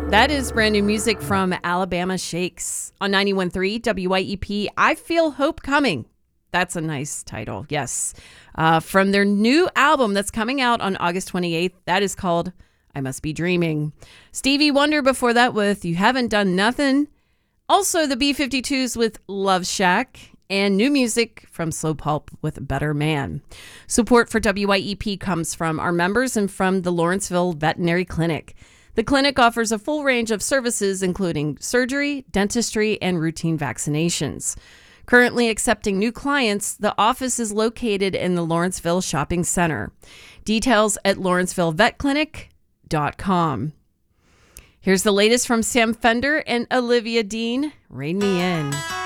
That is brand new music from Alabama Shakes on 91.3 WYEP. I Feel Hope Coming. That's a nice title, yes. From their new album that's coming out on August 28th. That is called I Must Be Dreaming. Stevie Wonder before that with You Haven't Done Nothing. Also the B-52s with Love Shack. And new music from Slow Pulp with Better Man. Support for WYEP comes from our members and from the Lawrenceville Veterinary Clinic. The clinic offers a full range of services, including surgery, dentistry, and routine vaccinations. Currently accepting new clients, the office is located in the Lawrenceville Shopping Center. Details at lawrencevillevetclinic.com. Here's the latest from Sam Fender and Olivia Dean, Rein Me In.